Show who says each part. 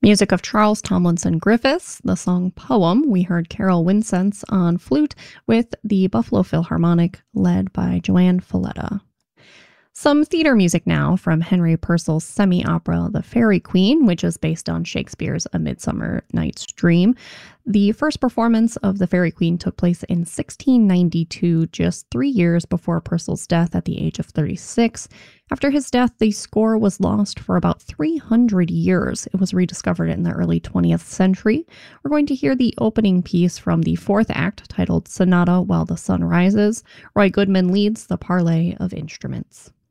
Speaker 1: Music of Charles Tomlinson Griffiths. The song Poem, we heard Carol Wincense on flute with the Buffalo Philharmonic led by Joanne Falletta. Some theater music now from Henry Purcell's semi-opera The Fairy Queen, which is based on Shakespeare's A Midsummer Night's Dream. The first performance of The Fairy Queen took place in 1692, just 3 years before Purcell's death at the age of 36. After his death, the score was lost for about 300 years. It was rediscovered in the early 20th century. We're going to hear the opening piece from the fourth act, titled Sonata While the Sun Rises. Roy Goodman leads the parley of instruments.